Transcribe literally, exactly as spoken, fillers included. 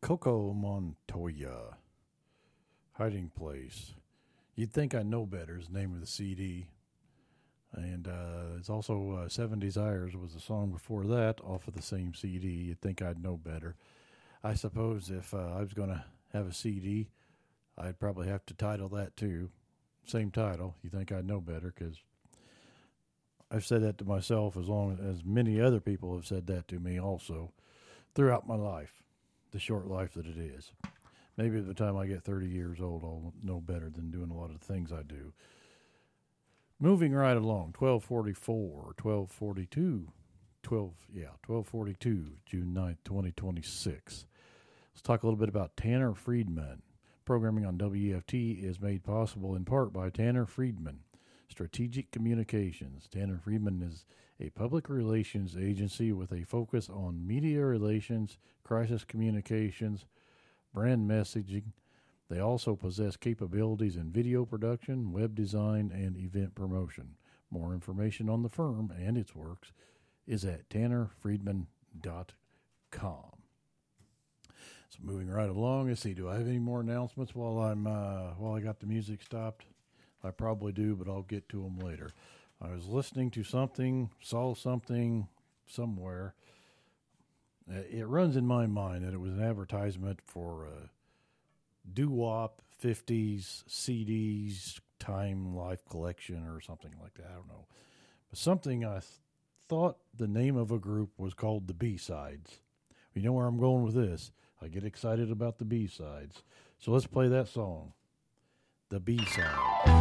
Coco Montoya, Hiding Place. You'd think I know better is the name of the C D. And uh, it's also uh, Seven Desires was the song before that off of the same C D. You'd think I'd know better. I suppose if uh, I was going to have a C D, I'd probably have to title that too. Same title. You think I'd know better, because I've said that to myself as long as many other people have said that to me also throughout my life, the short life that it is. Maybe by the time I get thirty years old, I'll know better than doing a lot of the things I do. Moving right along, twelve forty-four, twelve forty-two, twelve, yeah, twelve forty-two, June ninth, twenty twenty-six. Let's talk a little bit about Tanner Friedman. Programming on W E F T is made possible in part by Tanner Friedman, Strategic Communications. Tanner Friedman is a public relations agency with a focus on media relations, crisis communications, brand messaging. They also possess capabilities in video production, web design, and event promotion. More information on the firm and its works is at tanner friedman dot com. So moving right along, let's see, do I have any more announcements while I'm uh, while I got the music stopped? I probably do, but I'll get to them later. I was listening to something, saw something somewhere. It runs in my mind that it was an advertisement for uh, doo-wop fifties C Ds Time Life Collection or something like that. I don't know. But something I th- thought the name of a group was called the B-Sides. You know where I'm going with this. I get excited about the B-Sides. So let's play that song, the B-Sides.